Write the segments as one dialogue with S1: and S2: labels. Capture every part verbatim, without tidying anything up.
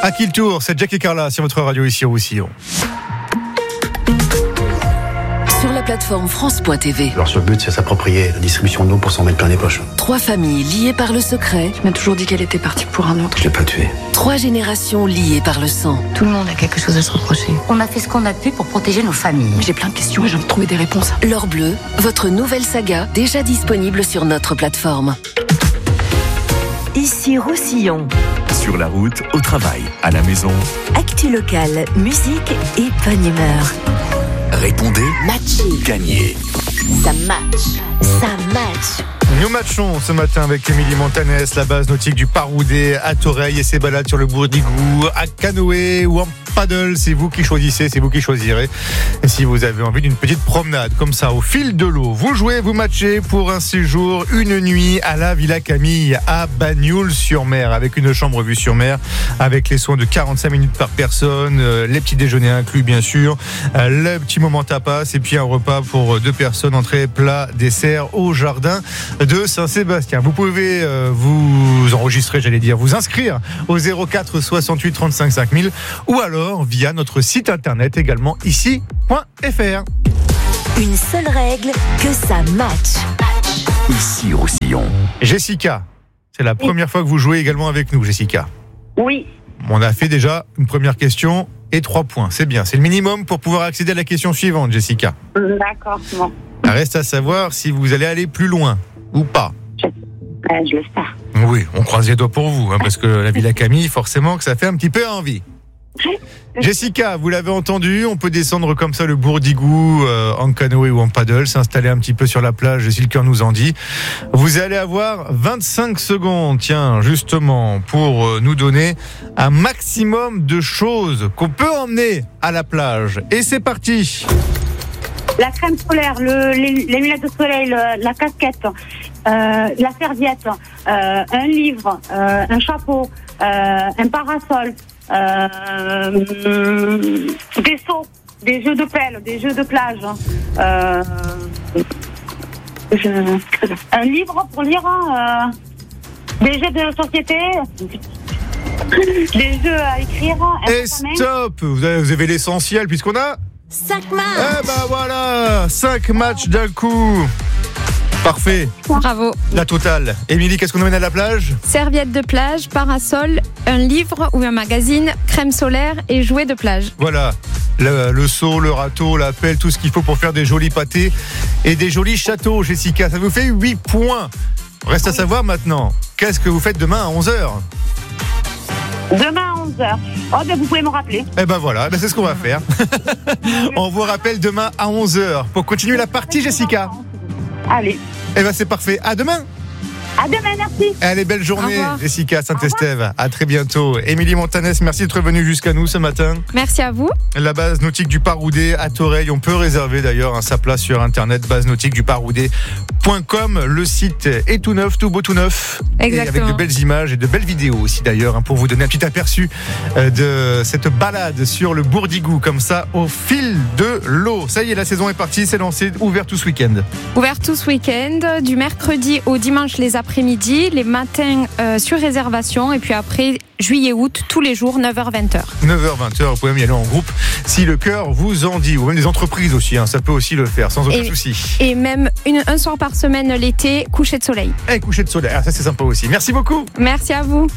S1: À qui le tour? C'est Jack et Carla sur votre radio ici au Roussillon.
S2: Sur la plateforme France point T V.
S3: Leur seul but, c'est s'approprier la distribution d'eau pour s'en mettre plein les poches.
S2: Trois familles liées par le secret.
S4: Tu m'as toujours dit qu'elle était partie pour un autre.
S3: Je l'ai pas tuée.
S2: Trois générations liées par le sang.
S4: Tout le monde a quelque chose à se reprocher.
S5: On a fait ce qu'on a pu pour protéger nos familles.
S4: J'ai plein de questions et j'ai envie de trouver des réponses.
S2: L'Or Bleu, votre nouvelle saga, déjà disponible sur notre plateforme.
S6: Ici Roussillon.
S7: Sur la route, au travail, à la maison.
S6: Actu locale, musique et bonne humeur.
S7: Répondez,
S6: Matché.
S7: gagnez.
S6: Ça match. Ça match.
S1: Nous matchons ce matin avec Émilie Montanès, la base nautique du Paroudet à Toreil et ses balades sur le Bourdigou, à canoë ou en paddle. C'est vous qui choisissez, c'est vous qui choisirez. Et si vous avez envie d'une petite promenade comme ça au fil de l'eau, vous jouez, vous matchez pour un séjour, une nuit à la Villa Camille à Bagnoul-sur-Mer avec une chambre vue sur mer, avec les soins de quarante-cinq minutes par personne, euh, les petits déjeuners inclus bien sûr, euh, le petit moment tapas et puis un repas pour deux personnes, entrée, plat, dessert au jardin de Saint-Sébastien. Vous pouvez euh, vous enregistrer, j'allais dire, vous inscrire au zéro quatre soixante-huit trente-cinq cinq mille ou alors via notre site internet également ici point f r.
S6: Une seule règle, que ça match.
S7: Ici Roussillon.
S1: Jessica, c'est la première fois que vous jouez également avec nous, Jessica.
S8: Oui.
S1: On a fait déjà une première question et trois points. C'est bien, c'est le minimum pour pouvoir accéder à la question suivante, Jessica.
S8: D'accord, c'est bon.
S1: Reste à savoir si vous allez aller plus loin ou pas.
S8: Je, euh, je l'espère.
S1: Oui, on croise les doigts pour vous, hein, parce que la Villa Camille, forcément que ça fait un petit peu envie. Jessica, vous l'avez entendu, on peut descendre comme ça le Bourdigou euh, en canoë ou en paddle, s'installer un petit peu sur la plage si le cœur nous en dit. Vous allez avoir vingt-cinq secondes, tiens, justement, pour euh, nous donner un maximum de choses qu'on peut emmener à la plage. Et c'est parti.
S8: La crème solaire, le, les, les lunettes de soleil, le, la casquette, euh, la serviette, euh, un livre, euh, un chapeau, euh, un parasol, euh, des seaux, des jeux de pelle, des jeux de plage, euh, je, un livre pour lire, euh, des jeux de société, des jeux à écrire.
S1: Et stop, vous avez, vous avez l'essentiel puisqu'on a
S6: cinq matchs.
S1: Eh ben voilà, cinq matchs d'un coup. Parfait.
S9: Bravo.
S1: La totale. Émilie, qu'est-ce qu'on emmène à la plage?
S9: Serviette de plage, parasol, un livre ou un magazine, crème solaire et jouets de plage.
S1: Voilà. Le, le seau, le râteau, la pelle, tout ce qu'il faut pour faire des jolis pâtés et des jolis châteaux, Jessica. Ça vous fait huit points. Reste à savoir maintenant, qu'est-ce que vous faites demain à onze heures?
S8: Demain à onze heures. Oh, ben vous pouvez me rappeler.
S1: Eh ben voilà, ben c'est ce qu'on va faire. On vous rappelle demain à onze heures pour continuer la partie, Jessica.
S8: Allez.
S1: Eh ben c'est parfait. À demain.
S8: À demain, merci.
S1: Allez, belle journée, Jessica Saint-Estève. À très bientôt. Émilie Montanès, merci d'être venue jusqu'à nous ce matin.
S9: Merci à vous.
S1: La base nautique du Paroudet à Toreil. On peut réserver d'ailleurs hein, sa place sur internet, base nautique du Paroudet point com. Le site est tout neuf, tout beau, tout neuf.
S9: Exactement.
S1: Et avec de belles images et de belles vidéos aussi d'ailleurs, hein, pour vous donner un petit aperçu euh, de cette balade sur le Bourdigou, comme ça, au fil de l'eau. Ça y est, la saison est partie, c'est lancé, ouvert tout ce week-end.
S9: Ouvert tout ce week-end, du mercredi au dimanche les après-midi, les matins euh, sur réservation et puis après juillet-août, tous les jours, neuf heures vingt heures.
S1: neuf heures vingt heures, vous pouvez même y aller en groupe si le cœur vous en dit, ou même des entreprises aussi, hein, ça peut aussi le faire sans aucun
S9: et,
S1: souci.
S9: Et même une, un soir par semaine l'été, coucher de soleil.
S1: Et coucher de soleil, ah, ça c'est sympa aussi. Merci beaucoup.
S9: Merci à vous.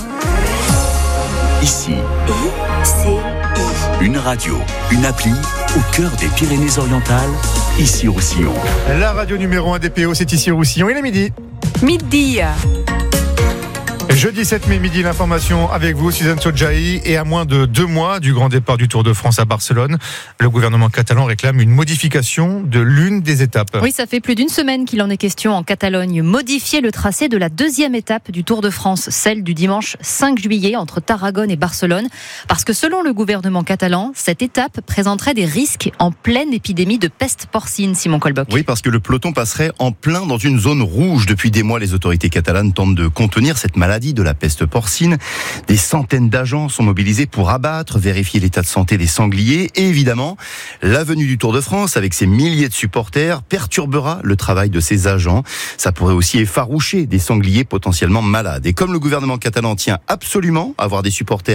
S7: Ici,
S6: I, C, I.
S7: une radio, une appli au cœur des Pyrénées-Orientales, ici Roussillon.
S1: La radio numéro un des P O, c'est ici Roussillon, il est midi.
S9: Midi.
S1: Jeudi sept mai midi, l'information avec vous, Suzanne Sodjaï. Et à moins de deux mois du grand départ du Tour de France à Barcelone, le gouvernement catalan réclame une modification de l'une des étapes.
S10: Oui, ça fait plus d'une semaine qu'il en est question en Catalogne. Modifier le tracé de la deuxième étape du Tour de France, celle du dimanche cinq juillet entre Tarragone et Barcelone. Parce que selon le gouvernement catalan, cette étape présenterait des risques en pleine épidémie de peste porcine, Simon Colboc.
S11: Oui, parce que le peloton passerait en plein dans une zone rouge. Depuis des mois, les autorités catalanes tentent de contenir cette maladie de la peste porcine. Des centaines d'agents sont mobilisés pour abattre, vérifier l'état de santé des sangliers. Et évidemment, la venue du Tour de France avec ses milliers de supporters perturbera le travail de ces agents. Ça pourrait aussi effaroucher des sangliers potentiellement malades. Et comme le gouvernement catalan tient absolument à avoir des supporters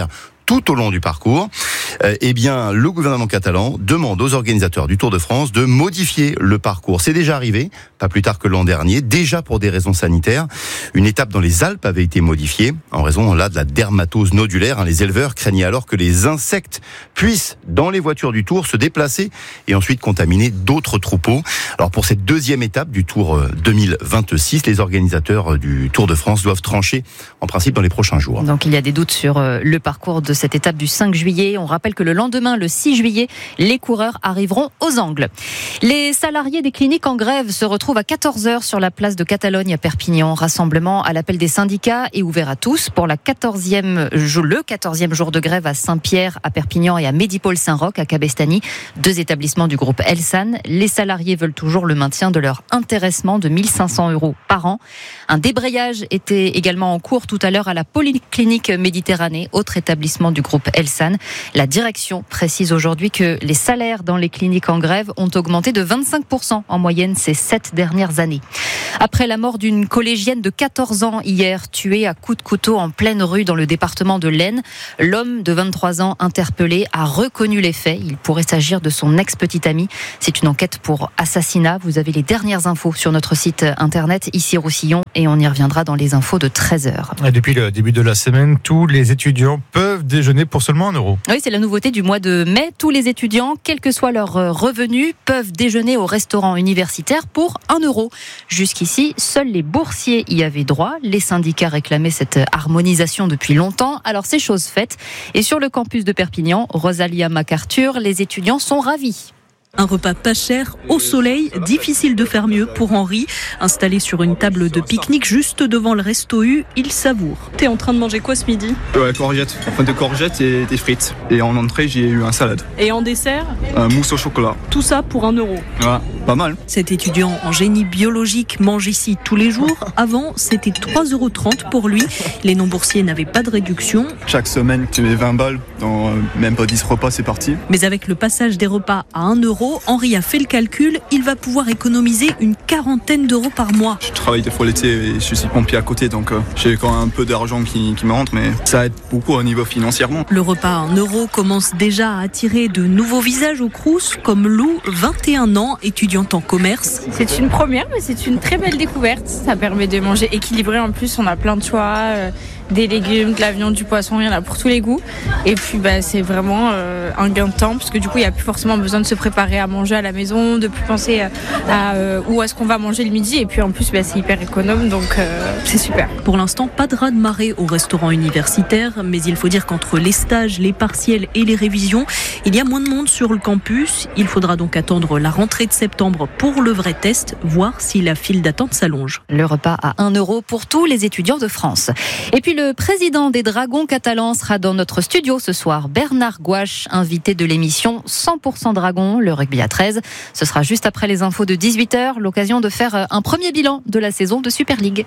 S11: tout au long du parcours. Euh, eh bien, le gouvernement catalan demande aux organisateurs du Tour de France de modifier le parcours. C'est déjà arrivé, pas plus tard que l'an dernier, déjà pour des raisons sanitaires. Une étape dans les Alpes avait été modifiée en raison là de la dermatose nodulaire. Les éleveurs craignaient alors que les insectes puissent, dans les voitures du Tour, se déplacer et ensuite contaminer d'autres troupeaux. Alors pour cette deuxième étape du Tour deux mille vingt-six, les organisateurs du Tour de France doivent trancher en principe dans les prochains jours.
S10: Donc il y a des doutes sur le parcours de cette étape du cinq juillet. On rappelle que le lendemain, le six juillet, les coureurs arriveront aux Angles. Les salariés des cliniques en grève se retrouvent à quatorze heures sur la place de Catalogne à Perpignan. Rassemblement à l'appel des syndicats et ouvert à tous pour la quatorzième, le quatorzième jour de grève à Saint-Pierre, à Perpignan et à Méripol-Saint-Roch, à Cabestany, deux établissements du groupe Elsan. Les salariés veulent toujours le maintien de leur intéressement de mille cinq cents euros par an. Un débrayage était également en cours tout à l'heure à la Polyclinique Méditerranée, autre établissement du groupe Elsan. La direction précise aujourd'hui que les salaires dans les cliniques en grève ont augmenté de vingt-cinq pour cent en moyenne ces sept dernières années. Après la mort d'une collégienne de quatorze ans hier, tuée à coups de couteau en pleine rue dans le département de l'Aisne, l'homme de vingt-trois ans interpellé a reconnu les faits. Il pourrait s'agir de son ex-petite amie. C'est une enquête pour assassinat. Vous avez les dernières infos sur notre site internet Ici Roussillon et on y reviendra dans les infos de treize heures.
S1: Et depuis le début de la semaine, tous les étudiants peuvent déjeuner pour seulement un euro.
S10: Oui, c'est la nouveauté du mois de mai. Tous les étudiants, quel que soit leur revenu, peuvent déjeuner au restaurant universitaire pour un euro. Jusqu'ici, seuls les boursiers y avaient droit. Les syndicats réclamaient cette harmonisation depuis longtemps. Alors c'est chose faite. Et sur le campus de Perpignan, Rosalia MacArthur, les étudiants sont ravis.
S12: Un repas pas cher, au soleil, difficile de faire mieux pour Henri. Installé sur une table de pique-nique juste devant le resto U, il savoure. T'es en train de manger quoi ce midi ?
S13: Ouais, courgettes. Enfin, des courgettes et des frites. Et en entrée, j'ai eu un salade.
S12: Et en dessert ?
S13: Un mousse au chocolat.
S12: Tout ça pour un euro.
S13: Ouais, pas mal.
S12: Cet étudiant en génie biologique mange ici tous les jours. Avant, c'était trois euros trente pour lui. Les non-boursiers n'avaient pas de réduction.
S13: Chaque semaine, tu mets vingt balles. Dans euh, même pas dix repas, c'est parti.
S12: Mais avec le passage des repas à un euro, Henri a fait le calcul, il va pouvoir économiser une quarantaine d'euros par mois.
S13: Je travaille des fois l'été et je suis pompier à côté, donc euh, j'ai quand même un peu d'argent qui, qui me rentre, mais ça aide beaucoup au niveau financièrement.
S12: Le repas à un euro commence déjà à attirer de nouveaux visages au Crous, comme Lou, vingt et un ans, étudiante en commerce.
S14: C'est une première, mais c'est une très belle découverte. Ça permet de manger équilibré, en plus on a plein de choix. Euh... des légumes, de la viande, du poisson, il y en a pour tous les goûts. Et puis bah, c'est vraiment euh, un gain de temps parce que du coup il n'y a plus forcément besoin de se préparer à manger à la maison, de plus penser à, à euh, où est-ce qu'on va manger le midi. Et puis en plus bah, c'est hyper économe, donc euh, c'est super.
S12: Pour l'instant, pas de raz-de-marée au restaurant universitaire, mais il faut dire qu'entre les stages, les partiels et les révisions, il y a moins de monde sur le campus. Il faudra donc attendre la rentrée de septembre pour le vrai test, voir si la file d'attente s'allonge.
S10: Le repas à un euro pour tous les étudiants de France. Et puis le président des Dragons catalans sera dans notre studio ce soir. Bernard Gouache, invité de l'émission cent pour cent Dragons, le rugby à treize. Ce sera juste après les infos de dix-huit heures, l'occasion de faire un premier bilan de la saison de Super League.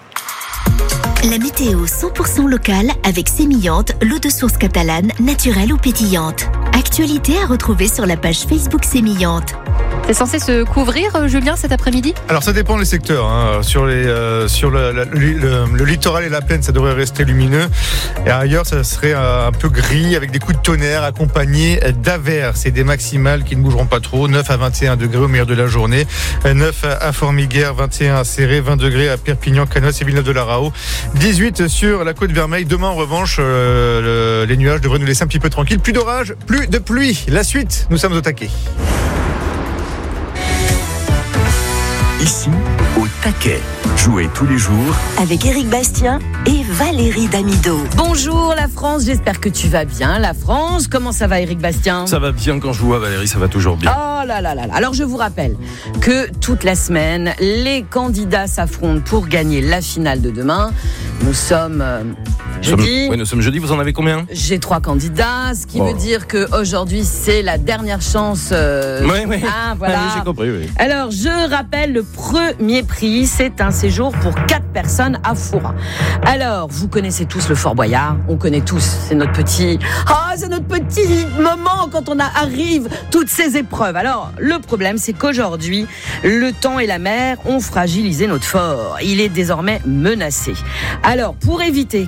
S6: La météo cent pour cent locale avec Sémillante, l'eau de source catalane, naturelle ou pétillante. Actualité à retrouver sur la page Facebook Sémillante.
S10: C'est censé se couvrir, Julien, cet après-midi ?
S1: Alors ça dépend des secteurs. Hein. Sur, les, euh, sur le, le, le, le littoral et la plaine, ça devrait rester lumineux. Et ailleurs, ça serait un peu gris avec des coups de tonnerre accompagnés d'averses et des maximales qui ne bougeront pas trop. neuf à vingt et un degrés au milieu de la journée. neuf à Formiguère, vingt et un à Céré, vingt degrés à Perpignan, Canos et Villeneuve-de-la-Rao. dix-huit sur la côte Vermeille. Demain, en revanche, euh, le, les nuages devraient nous laisser un petit peu tranquilles. Plus d'orage, plus de pluie. La suite, nous sommes au taquet.
S7: Ici, au taquet. Jouez tous les jours
S6: avec Éric Bastien et Valérie Damido.
S15: Bonjour la France, j'espère que tu vas bien. La France, comment ça va Éric Bastien ?
S16: Ça va bien quand je vois Valérie, ça va toujours bien.
S15: Oh là là là là. Alors je vous rappelle que toute la semaine, les candidats s'affrontent pour gagner la finale de demain. Nous sommes euh, jeudi.
S16: Oui, nous sommes jeudi, vous en avez combien ?
S15: J'ai trois candidats, ce qui oh. veut dire qu'aujourd'hui c'est la dernière chance. Euh,
S16: oui, oui.
S15: Hein, voilà.
S16: Ah, oui, j'ai compris, oui.
S15: Alors je rappelle le premier prix, c'est un séjour pour quatre personnes à Foura. Alors, vous connaissez tous le Fort Boyard, on connaît tous, c'est notre petit, ah, oh, c'est notre petit moment quand on arrive toutes ces épreuves. Alors, le problème, c'est qu'aujourd'hui, le temps et la mer ont fragilisé notre fort. Il est désormais menacé. Alors, pour éviter que le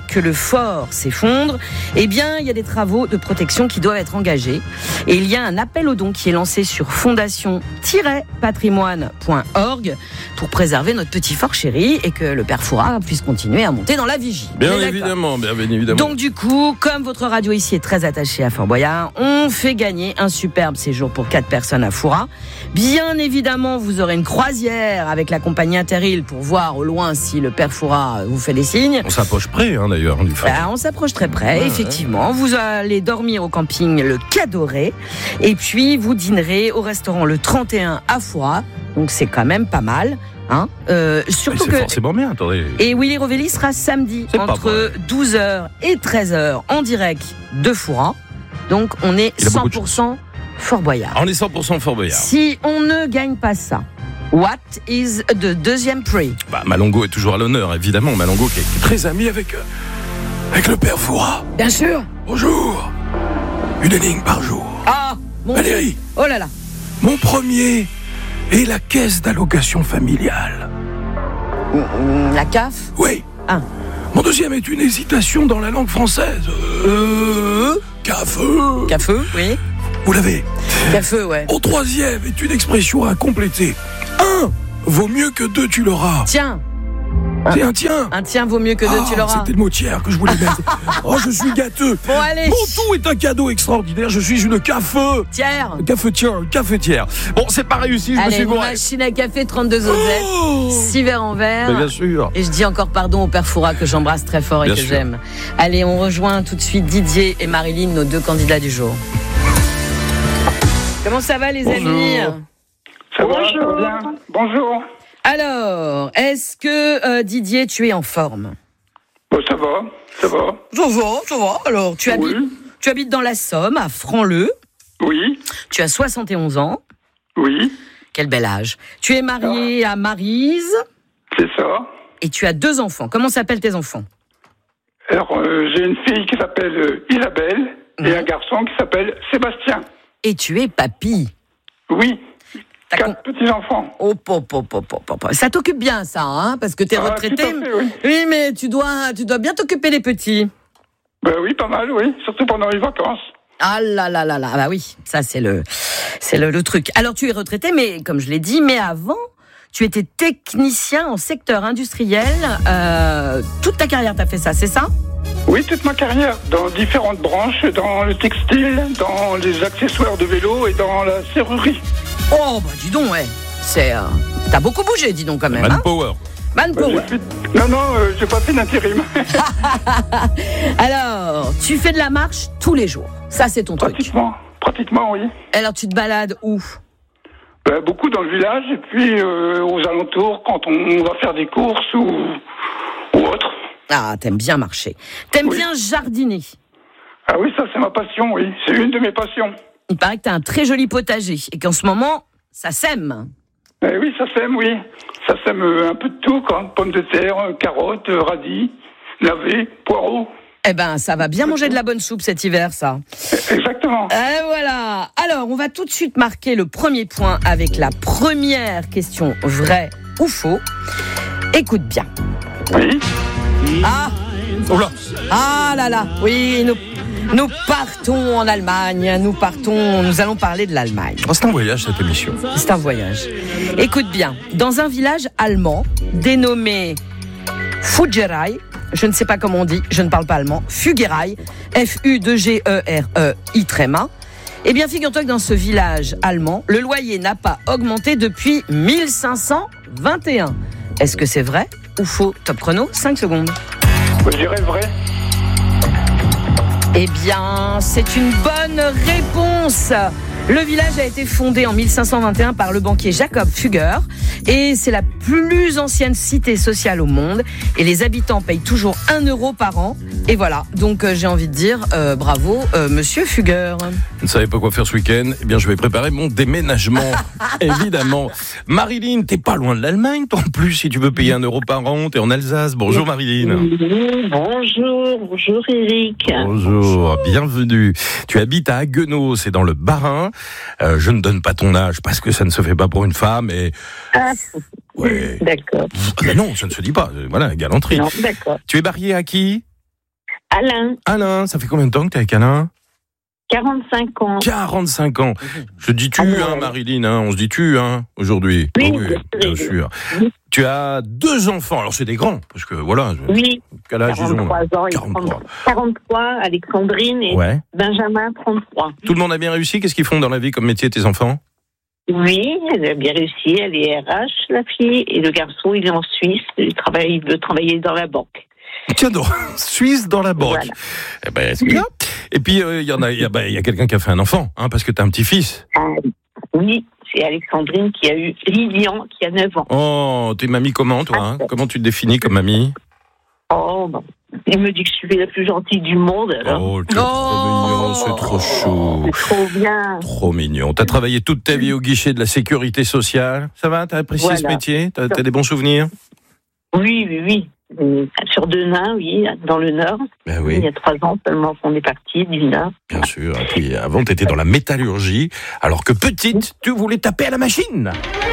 S15: fort s'effondre, eh bien, il y a des travaux de protection qui doivent être engagés. Et il y a un appel aux dons qui est lancé sur fondation tiret patrimoine point org pour préserver notre petit fort chéri et que le père Fouras puisse continuer à monter dans la vigie.
S16: Bien évidemment, bien évidemment.
S15: Donc du coup, comme votre radio ici est très attachée à Fort Boyard, on fait gagner un superbe séjour pour quatre personnes à Fouras. Bien évidemment, vous aurez une croisière avec la compagnie Interrail pour voir au loin si le père Fouras vous fait des signes.
S16: On s'approche près, hein, d'ailleurs, du fort.
S15: Bah, on s'approche très près, ouais, effectivement. Ouais. Vous allez dormir au camping Le Cadoré et puis vous dînerez au restaurant Le trente et un à Fouras. Donc c'est quand même pas mal. Hein euh, surtout
S16: c'est
S15: que
S16: forcément bien, attendez.
S15: Et Willy Rovelli sera samedi
S16: c'est
S15: entre douze heures et treize heures en direct de Fouras. Donc on est cent pour cent Fort Boyard.
S16: On est cent pour cent Fort Boyard.
S15: Si on ne gagne pas ça, what is the deuxième prix?
S16: Bah, Malongo est toujours à l'honneur, évidemment. Malongo qui est très ami avec, euh, avec le père Fouras.
S15: Bien sûr.
S16: Bonjour. Une énigme par jour.
S15: Ah, mon
S16: Valérie.
S15: Dieu. Oh là là.
S16: Mon premier est la caisse d'allocation familiale.
S15: La C A F?
S16: Oui.
S15: Ah.
S16: Mon deuxième est une hésitation dans la langue française. Euh... Cafeu.
S15: Cafeu, oui.
S16: Vous l'avez.
S15: Cafeu, ouais.
S16: Mon troisième est une expression à compléter. Un vaut mieux que deux, tu l'auras.
S15: Tiens.
S16: Tiens, tiens.
S15: Un tien vaut mieux que deux,
S16: ah,
S15: tu l'auras.
S16: C'était le mot tiers que je voulais mettre. Oh, je suis gâteux.
S15: Bon, allez.
S16: Mon tout est un cadeau extraordinaire. Je suis une cafeu.
S15: Tiers.
S16: Cafetière, cafetière. Bon, c'est pas réussi, je
S15: allez,
S16: me suis gouré.
S15: Machine à café, trente-deux osettes, oh six verres en verre.
S16: Mais bien sûr.
S15: Et je dis encore pardon au père Fouras que j'embrasse très fort et bien que sûr. J'aime. Allez, on rejoint tout de suite Didier et Marilyn, nos deux candidats du jour. Comment ça va, les
S17: Bonjour.
S15: amis?
S17: Ça va, ça va bien. Bonjour.
S15: Alors, est-ce que euh, Didier, tu es en forme?
S17: Bon, ça va, ça va.
S15: Ça va, ça va. Alors, tu,
S17: oui.
S15: habites, tu habites dans la Somme, à Franc-Leu.
S17: Oui.
S15: Tu as soixante et onze ans.
S17: Oui.
S15: Quel bel âge. Tu es marié ah. à Maryse.
S17: C'est ça.
S15: Et tu as deux enfants. Comment s'appellent tes enfants?
S17: Alors, euh, j'ai une fille qui s'appelle euh, Isabelle mmh. et un garçon qui s'appelle Sébastien.
S15: Et tu es papy?
S17: Oui. T'as Quatre con... petits-enfants.
S15: Oh, pop, pop, pop, pop, pop. Ça t'occupe bien, ça, hein? Parce que t'es
S17: ah,
S15: retraité.
S17: Tout à fait, oui.
S15: oui, mais tu dois, tu dois bien t'occuper des petits.
S17: Ben oui, pas mal, oui. Surtout pendant les vacances.
S15: Ah là là là là. Bah oui, ça, c'est le, c'est le, le truc. Alors, tu es retraité, mais comme je l'ai dit, mais avant, tu étais technicien en secteur industriel. Euh, toute ta carrière, t'as fait ça, c'est ça?
S17: Oui, toute ma carrière, dans différentes branches, dans le textile, dans les accessoires de vélo et dans la serrurerie.
S15: Oh, bah dis donc, ouais. C'est, euh, t'as beaucoup bougé, dis donc, quand même.
S16: Manpower.
S15: Hein Manpower.
S17: Bah, fait... Non, non, euh, j'ai pas fait d'intérim.
S15: Alors, tu fais de la marche tous les jours. Ça, c'est ton
S17: pratiquement,
S15: truc.
S17: Pratiquement, oui.
S15: Alors, tu te balades où?
S17: bah, Beaucoup dans le village et puis euh, aux alentours, quand on va faire des courses ou, ou autre.
S15: Ah, t'aimes bien marcher. T'aimes oui. bien jardiner.
S17: Ah oui, ça c'est ma passion, oui. C'est une de mes passions.
S15: Il paraît que t'as un très joli potager et qu'en ce moment, ça sème.
S17: Eh oui, ça sème, oui. Ça sème un peu de tout, quoi. Pommes de terre, carottes, radis, navets, poireaux.
S15: Eh ben, ça va bien manger de la bonne soupe cet hiver, ça.
S17: Exactement.
S15: Et voilà. Alors, on va tout de suite marquer le premier point avec la première question vraie ou faux. Écoute bien.
S17: Oui.
S15: Ah
S16: oh là.
S15: Ah là là, oui, nous, nous partons en Allemagne, nous partons, nous allons parler de l'Allemagne.
S16: Oh, c'est un voyage, cette émission.
S15: C'est un voyage. Écoute bien, dans un village allemand dénommé Fugerei, je ne sais pas comment on dit, je ne parle pas allemand, Fugerei, F U G E R E I tréma, eh bien, figure-toi que dans ce village allemand, le loyer n'a pas augmenté depuis mille cinq cent vingt et un. Est-ce que c'est vrai ou faux? Top chrono, cinq secondes.
S17: Je dirais vrai.
S15: Eh bien, c'est une bonne réponse. Le village a été fondé en mille cinq cent vingt et un par le banquier Jacob Fugger et c'est la plus ancienne cité sociale au monde et les habitants payent toujours un euro par an. Et voilà, donc euh, j'ai envie de dire euh, bravo euh, Monsieur Fugger.
S16: Vous ne savez pas quoi faire ce week-end? Eh bien, je vais préparer mon déménagement, évidemment. Marilyn, t'es pas loin de l'Allemagne, toi en plus, si tu veux payer un euro par an, t'es en Alsace. Bonjour Marilyn.
S18: Bonjour, bonjour Eric.
S16: Bonjour, bienvenue. Tu habites à Haguenau, c'est dans le Bas-Rhin. Euh, je ne donne pas ton âge parce que ça ne se fait pas pour une femme. Et...
S18: Ah,
S16: ouais.
S18: D'accord.
S16: Ah ben non, ça ne se dit pas. Voilà, galanterie.
S18: Non, d'accord.
S16: Tu es marié à qui?
S18: Alain.
S16: Alain, ça fait combien de temps que t'es avec Alain?
S18: quarante-cinq ans.
S16: quarante-cinq ans. Je dis tu,
S18: Ah,
S16: hein,
S18: ouais.
S16: Marilyn, hein, on se dit tu, hein, aujourd'hui.
S18: Oui,
S16: Oh, oui, bien
S18: oui.
S16: sûr. Tu as deux enfants, alors c'est des grands, parce que voilà.
S18: Oui.
S16: Quel âge ils ont?
S18: quarante-trois ans et
S16: quarante-trois.
S18: quarante-trois, Alexandrine et
S16: Ouais.
S18: Benjamin, trente-trois.
S16: Tout le monde a bien réussi? Qu'est-ce qu'ils font dans la vie comme métier, tes enfants?
S18: Oui, elle a bien réussi. Elle est R H, la fille, et le garçon, il est en Suisse. Il travaille, il veut travailler dans la banque.
S16: Tiens donc, Suisse dans la banque.
S18: Voilà.
S16: Eh ben, c'est bien. Et puis, il euh, y en a, il y a, bah, y a quelqu'un qui a fait un enfant, hein, parce que t'as un petit-fils.
S18: Ah, oui, c'est Alexandrine qui a eu Lilian, qui a neuf ans.
S16: Oh, t'es mamie comment, toi, hein? Comment tu te définis comme mamie?
S18: Oh, bon. Il me dit que je suis la plus gentille du monde, alors.
S16: Oh, t'es trop mignon, c'est trop chou.
S18: Trop bien.
S16: Trop mignon. T'as travaillé toute ta vie au guichet de la sécurité sociale. Ça va? T'as apprécié
S18: Voilà.
S16: ce métier? T'as, t'as des bons souvenirs?
S18: Oui, oui, oui. Euh, Sur Denain, oui, dans le Nord.
S16: Ben oui.
S18: Il y a trois ans seulement qu'on est parti du Nord.
S16: Bien sûr. Et puis avant, t'étais dans la métallurgie, alors que petite, tu voulais taper à la machine.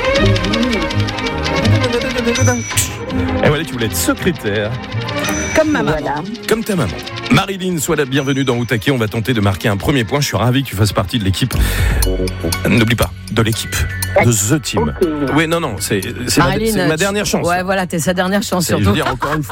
S16: Et voilà, tu voulais être secrétaire.
S15: Comme ma maman.
S18: Voilà.
S16: Comme ta maman. Marilyn, sois la bienvenue dans Outaké. On va tenter de marquer un premier point. Je suis ravi que tu fasses partie de l'équipe. N'oublie pas, de l'équipe. De The Team. Oui, non, non, c'est, c'est, ma,
S15: Marilyn,
S16: c'est ma
S15: tu-
S16: dernière chance.
S15: Ouais, voilà, t'es sa dernière chance
S16: C'est- je
S15: surtout.
S16: veux dire, encore une fois.